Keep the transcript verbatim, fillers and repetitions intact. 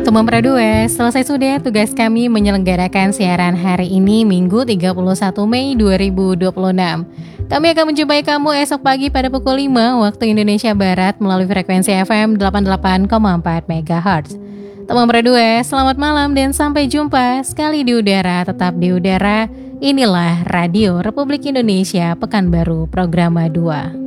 Teman Pradue, selesai sudah tugas kami menyelenggarakan siaran hari ini Minggu tiga puluh satu Mei dua ribu dua puluh enam. Kami akan menjumpai kamu esok pagi pada pukul lima waktu Indonesia Barat melalui frekuensi F M delapan puluh delapan koma empat megahertz. Teman Pradue, selamat malam dan sampai jumpa sekali di udara, tetap di udara. Inilah Radio Republik Indonesia Pekanbaru Programa dua.